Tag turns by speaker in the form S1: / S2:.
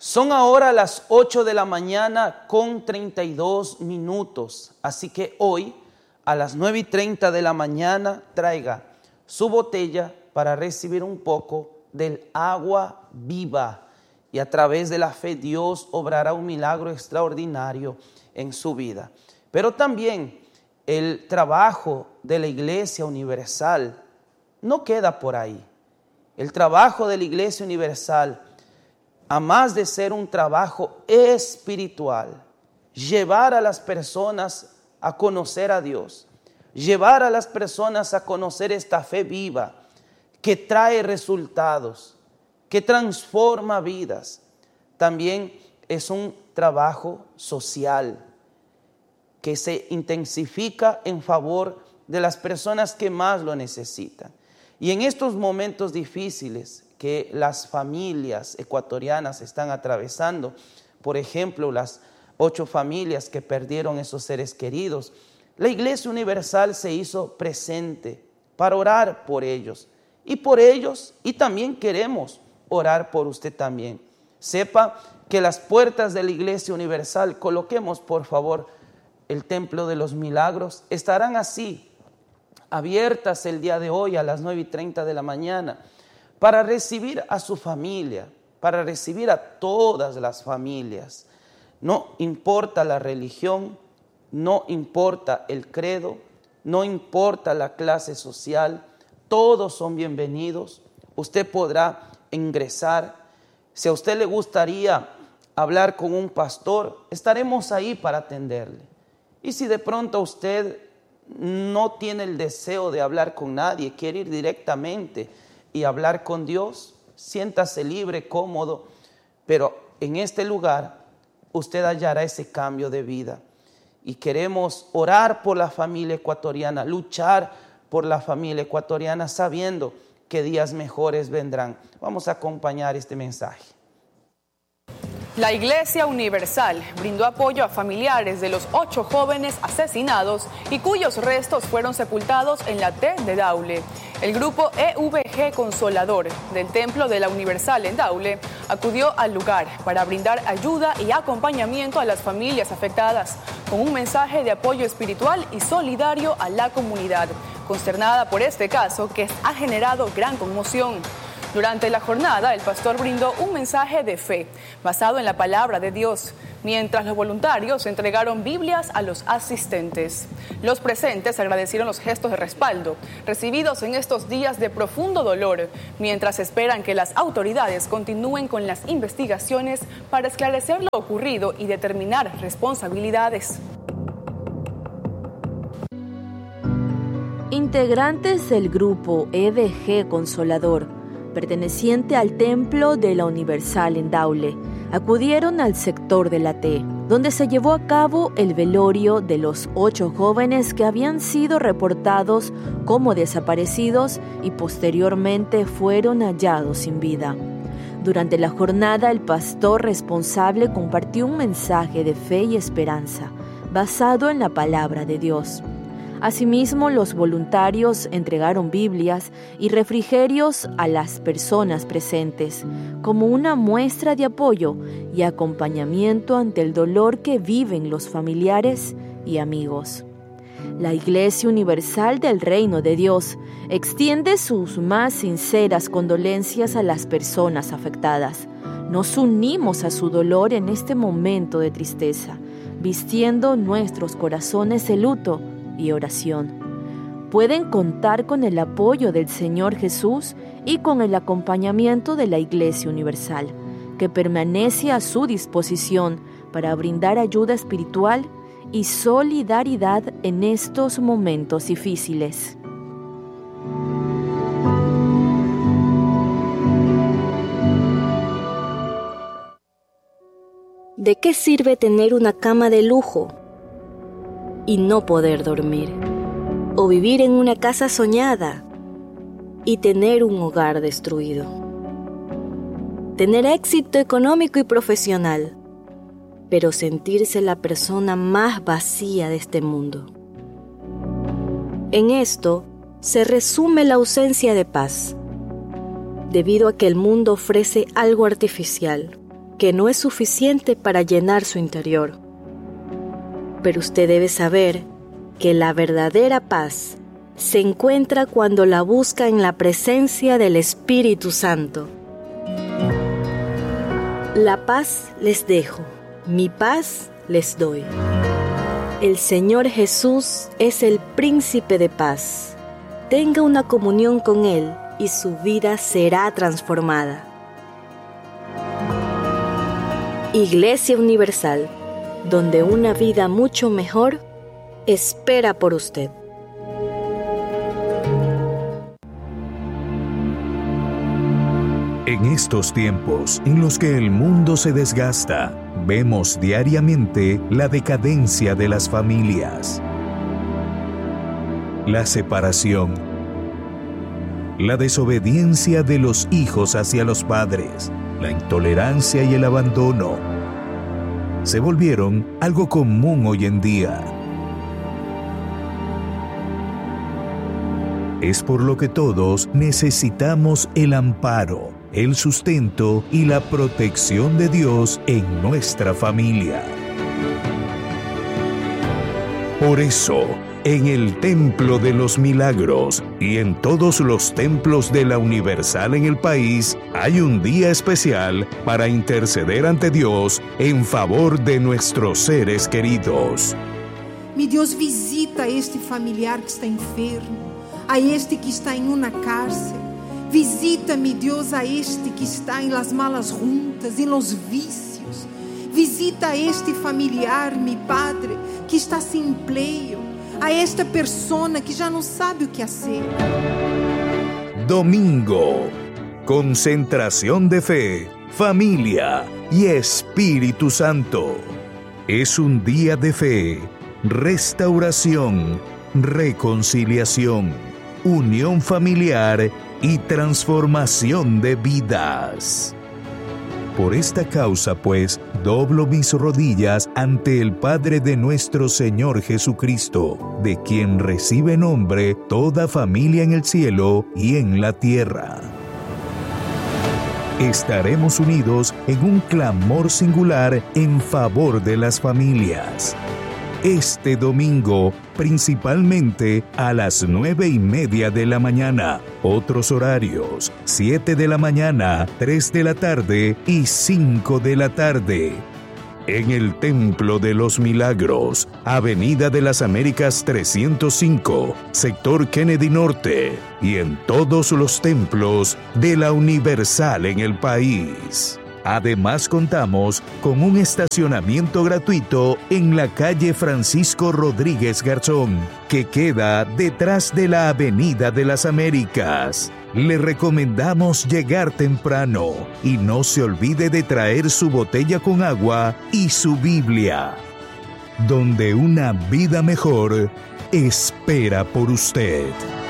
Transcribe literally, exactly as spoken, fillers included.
S1: Son ahora las ocho de la mañana con treinta y dos minutos, así que hoy a las nueve y treinta de la mañana traiga su botella para recibir un poco del agua viva y a través de la fe Dios obrará un milagro extraordinario en su vida. Pero también el trabajo de la Iglesia Universal no queda por ahí. El trabajo de la Iglesia Universal, a más de ser un trabajo espiritual, llevar a las personas a conocer a Dios, llevar a las personas a conocer esta fe viva que trae resultados, que transforma vidas, también es un trabajo social que se intensifica en favor de las personas que más lo necesitan. Y en estos momentos difíciles que las familias ecuatorianas están atravesando, por ejemplo, las ocho familias que perdieron esos seres queridos, la Iglesia Universal se hizo presente para orar por ellos y por ellos, y también queremos orar por usted también. Sepa que las puertas de la Iglesia Universal, coloquemos por favor el Templo de los Milagros, estarán así, abiertas el día de hoy a las nueve y treinta de la mañana, para recibir a su familia, para recibir a todas las familias. No importa la religión, no importa el credo, no importa la clase social, todos son bienvenidos. Usted podrá ingresar. Si a usted le gustaría hablar con un pastor, estaremos ahí para atenderle. Y si de pronto usted no tiene el deseo de hablar con nadie, quiere ir directamente y hablar con Dios, siéntase libre, cómodo, pero en este lugar usted hallará ese cambio de vida. Y queremos orar por la familia ecuatoriana, luchar por la familia ecuatoriana, sabiendo que días mejores vendrán. Vamos a acompañar este mensaje.
S2: La Iglesia Universal brindó apoyo a familiares de los ocho jóvenes asesinados y cuyos restos fueron sepultados en la T de Daule. El grupo E V G Consolador del Templo de la Universal en Daule acudió al lugar para brindar ayuda y acompañamiento a las familias afectadas, con un mensaje de apoyo espiritual y solidario a la comunidad, consternada por este caso que ha generado gran conmoción. Durante la jornada, el pastor brindó un mensaje de fe basado en la palabra de Dios, mientras los voluntarios entregaron Biblias a los asistentes. Los presentes agradecieron los gestos de respaldo recibidos en estos días de profundo dolor, mientras esperan que las autoridades continúen con las investigaciones para esclarecer lo ocurrido y determinar responsabilidades.
S3: Integrantes del grupo E V G Consolador, perteneciente al Templo de la Universal en Daule, acudieron al sector de la T, donde se llevó a cabo el velorio de los ocho jóvenes que habían sido reportados como desaparecidos y posteriormente fueron hallados sin vida. Durante la jornada, el pastor responsable compartió un mensaje de fe y esperanza, basado en la palabra de Dios. Asimismo, los voluntarios entregaron Biblias y refrigerios a las personas presentes, como una muestra de apoyo y acompañamiento ante el dolor que viven los familiares y amigos. La Iglesia Universal del Reino de Dios extiende sus más sinceras condolencias a las personas afectadas. Nos unimos a su dolor en este momento de tristeza, vistiendo nuestros corazones de luto y oración. Pueden contar con el apoyo del Señor Jesús y con el acompañamiento de la Iglesia Universal, que permanece a su disposición para brindar ayuda espiritual y solidaridad en estos momentos difíciles.
S4: ¿De qué sirve tener una cama de lujo y no poder dormir? O vivir en una casa soñada y tener un hogar destruido. Tener éxito económico y profesional, pero sentirse la persona más vacía de este mundo. En esto se resume la ausencia de paz, debido a que el mundo ofrece algo artificial, que no es suficiente para llenar su interior. Pero usted debe saber que la verdadera paz se encuentra cuando la busca en la presencia del Espíritu Santo. La paz les dejo, mi paz les doy. El Señor Jesús es el príncipe de paz. Tenga una comunión con Él y su vida será transformada. Iglesia Universal, donde una vida mucho mejor espera por usted.
S5: En estos tiempos en los que el mundo se desgasta, vemos diariamente la decadencia de las familias, la separación, la desobediencia de los hijos hacia los padres, la intolerancia y el abandono se volvieron algo común hoy en día. Es por lo que todos necesitamos el amparo, el sustento y la protección de Dios en nuestra familia. Por eso, en el Templo de los Milagros y en todos los templos de la Universal en el país, hay un día especial para interceder ante Dios en favor de nuestros seres queridos.
S6: Mi Deus, visita a este familiar que está enfermo, a este que está em uma cárcel. Visita, mi Deus, a este que está em las malas juntas, em los vicios. Visita a este familiar, mi Padre, que está sem empleo, a esta persona que já não sabe o que hacer.
S5: Domingo, concentración de fe, familia y Espíritu Santo. Es un día de fe, restauración, reconciliación, unión familiar y transformación de vidas. Por esta causa, pues, doblo mis rodillas ante el Padre de nuestro Señor Jesucristo, de quien recibe nombre toda familia en el cielo y en la tierra. Estaremos unidos en un clamor singular en favor de las familias. Este domingo, principalmente a las nueve y media de la mañana. Otros horarios, siete de la mañana, tres de la tarde y cinco de la tarde. En el Templo de los Milagros, Avenida de las Américas trescientos cinco, Sector Kennedy Norte, y en todos los templos de la Universal en el país. Además, contamos con un estacionamiento gratuito en la calle Francisco Rodríguez Garzón, que queda detrás de la Avenida de las Américas. Le recomendamos llegar temprano y no se olvide de traer su botella con agua y su Biblia, donde una vida mejor espera por usted.